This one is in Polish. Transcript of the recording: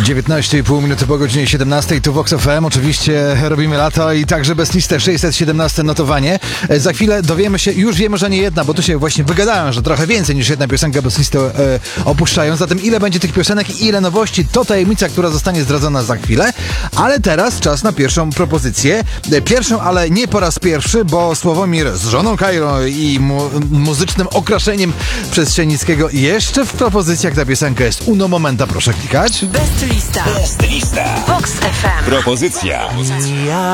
19,5 minuty po godzinie 17, tu Vox FM. Oczywiście robimy lato i także bez listy 617 notowanie. Za chwilę dowiemy się, już wiemy, że nie jedna, bo tu się właśnie wygadałem, że trochę więcej niż jedna piosenka bez listy opuszczają. Zatem ile będzie tych piosenek i ile nowości, to tajemnica, która zostanie zdradzona za chwilę. Ale teraz czas na pierwszą propozycję. Pierwszą, ale nie po raz pierwszy, bo Sławomir z żoną Kairą i muzycznym okraszeniem Przestrzenickiego jeszcze w propozycjach ta piosenka jest uno momenta, proszę klikać. Best lista. Vox FM. Propozycja.